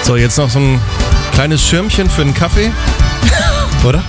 So, jetzt noch so ein kleines Schirmchen für einen Kaffee, oder?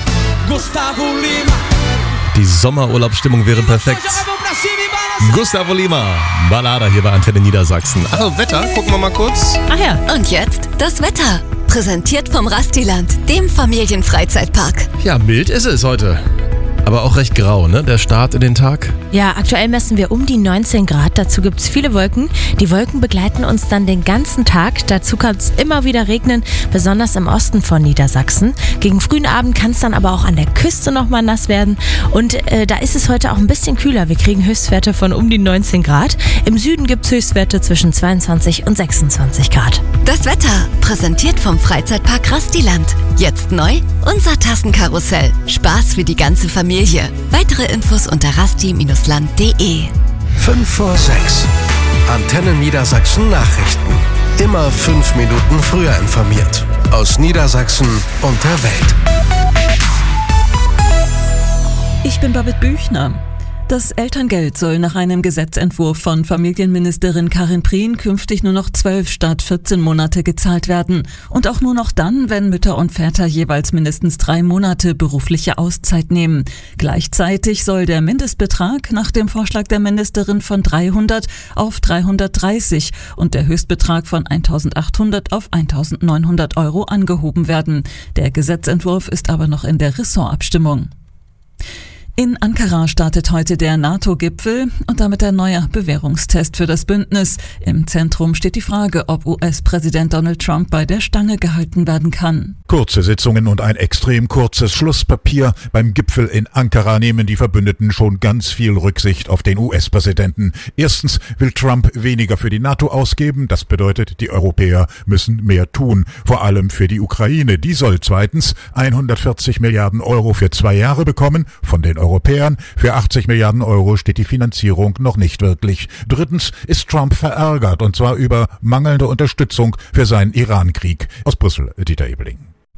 Die Sommerurlaubsstimmung wäre perfekt. Gustavo Lima, Ballada hier bei Antenne Niedersachsen. Also Wetter, gucken wir mal kurz. Ach ja. Und jetzt das Wetter. Präsentiert vom Rastiland, dem Familienfreizeitpark. Ja, mild ist es heute. Aber auch recht grau, ne? Der Start in den Tag. Ja, aktuell messen wir um die 19 Grad. Dazu gibt es viele Wolken. Die Wolken begleiten uns dann den ganzen Tag. Dazu kann es immer wieder regnen, besonders im Osten von Niedersachsen. Gegen frühen Abend kann es dann aber auch an der Küste nochmal nass werden. Und da ist es heute auch ein bisschen kühler. Wir kriegen Höchstwerte von um die 19 Grad. Im Süden gibt es Höchstwerte zwischen 22 und 26 Grad. Das Wetter, präsentiert vom Freizeitpark Rastiland. Jetzt neu, unser Tassenkarussell. Spaß für die ganze Familie. Weitere Infos unter rasti-land.de. 5 vor 6. Antenne Niedersachsen Nachrichten. Immer 5 Minuten früher informiert. Aus Niedersachsen und der Welt. Ich bin Babette Büchner. Das Elterngeld soll nach einem Gesetzentwurf von Familienministerin Karin Prien künftig nur noch 12 statt 14 Monate gezahlt werden. Und auch nur noch dann, wenn Mütter und Väter jeweils mindestens 3 Monate berufliche Auszeit nehmen. Gleichzeitig soll der Mindestbetrag nach dem Vorschlag der Ministerin von 300 auf 330 und der Höchstbetrag von 1.800 auf 1.900 Euro angehoben werden. Der Gesetzentwurf ist aber noch in der Ressortabstimmung. In Ankara startet heute der NATO-Gipfel und damit ein neuer Bewährungstest für das Bündnis. Im Zentrum steht die Frage, ob US-Präsident Donald Trump bei der Stange gehalten werden kann. Kurze Sitzungen und ein extrem kurzes Schlusspapier. Beim Gipfel in Ankara nehmen die Verbündeten schon ganz viel Rücksicht auf den US-Präsidenten. Erstens will Trump weniger für die NATO ausgeben. Das bedeutet, die Europäer müssen mehr tun. Vor allem für die Ukraine. Die soll zweitens 140 Milliarden Euro für 2 Jahre bekommen. Von den Europäern. Für 80 Milliarden Euro steht die Finanzierung noch nicht wirklich. Drittens ist Trump verärgert, und zwar über mangelnde Unterstützung für seinen Iran-Krieg. Aus Brüssel, Dieter Ebeling.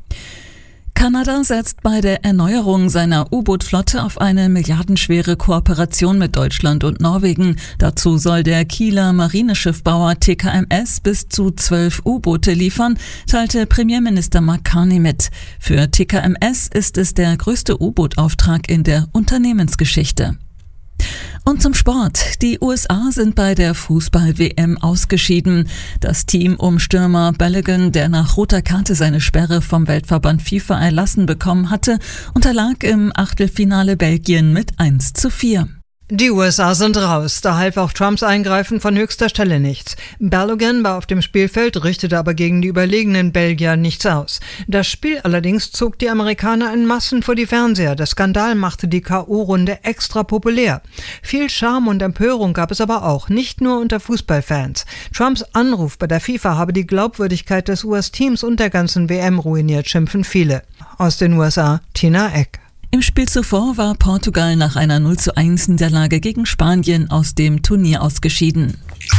Kanada setzt bei der Erneuerung seiner U-Boot-Flotte auf eine milliardenschwere Kooperation mit Deutschland und Norwegen. Dazu soll der Kieler Marineschiffbauer TKMS bis zu 12 U-Boote liefern, teilte Premierminister Mark Carney mit. Für TKMS ist es der größte U-Boot-Auftrag in der Unternehmensgeschichte. Und zum Sport. Die USA sind bei der Fußball-WM ausgeschieden. Das Team um Stürmer Balogun, der nach roter Karte seine Sperre vom Weltverband FIFA erlassen bekommen hatte, unterlag im Achtelfinale Belgien mit 1:4. Die USA sind raus, da half auch Trumps Eingreifen von höchster Stelle nichts. Balogun war auf dem Spielfeld, richtete aber gegen die überlegenen Belgier nichts aus. Das Spiel allerdings zog die Amerikaner in Massen vor die Fernseher. Der Skandal machte die K.O.-Runde extra populär. Viel Charme und Empörung gab es aber auch, nicht nur unter Fußballfans. Trumps Anruf bei der FIFA habe die Glaubwürdigkeit des US-Teams und der ganzen WM ruiniert, schimpfen viele. Aus den USA, Tina Eck. Im Spiel zuvor war Portugal nach einer 0:1 Niederlage gegen Spanien aus dem Turnier ausgeschieden.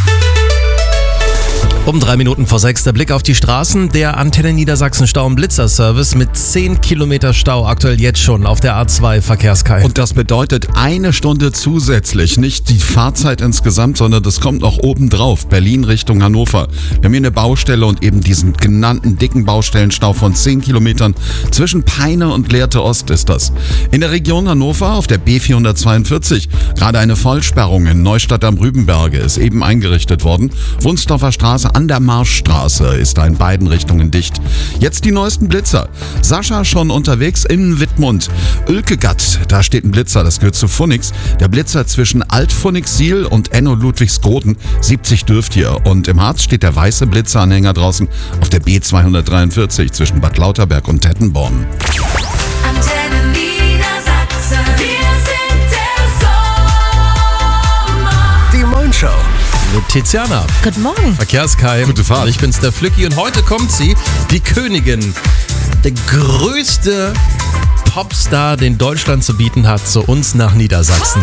Um 3 Minuten vor 6 der Blick auf die Straßen. Der Antenne Niedersachsen Stau- und Blitzerservice mit 10 Kilometer Stau aktuell jetzt schon auf der A2 Verkehrskai. Und das bedeutet 1 Stunde zusätzlich. Nicht die Fahrzeit insgesamt, sondern das kommt noch oben drauf. Berlin Richtung Hannover. Wir haben hier eine Baustelle und eben diesen genannten dicken Baustellenstau von 10 Kilometern. Zwischen Peine und Lehrte Ost ist das. In der Region Hannover auf der B442. Gerade eine Vollsperrung in Neustadt am Rübenberge ist eben eingerichtet worden. Wunsdorfer Straße an der Marschstraße ist in beiden Richtungen dicht. Jetzt die neuesten Blitzer. Sascha schon unterwegs in Wittmund. Oelkegatt, da steht ein Blitzer, das gehört zu Pfunix. Der Blitzer zwischen Alt-Pfunix-Siel und Enno-Ludwigsgroden. 70 dürft ihr. Und im Harz steht der weiße Blitzeranhänger draußen auf der B243 zwischen Bad Lauterberg und Tettenborn. Antenne Niedersachsen, wir sind der Sommer. Die Moin-Show. Mit Tiziana. Guten Morgen. Verkehrskai. Gute Fahrt. Ich bin's, der Flücki, und heute kommt sie, die Königin. Der größte Popstar, den Deutschland zu bieten hat, zu uns nach Niedersachsen.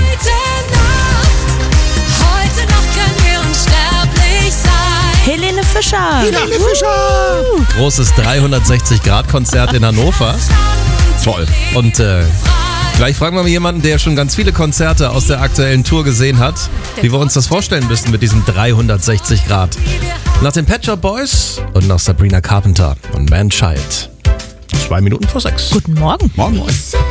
Heute Nacht können wir unsterblich sein. Helene Fischer. Helene Fischer. Großes 360-Grad-Konzert in Hannover. Toll. Und Gleich fragen wir mal jemanden, der schon ganz viele Konzerte aus der aktuellen Tour gesehen hat, wie wir uns das vorstellen müssen mit diesem 360 Grad. Nach den Pet Shop Boys und nach Sabrina Carpenter und Man Child. 2 Minuten vor 6. Guten Morgen. Moin, moin.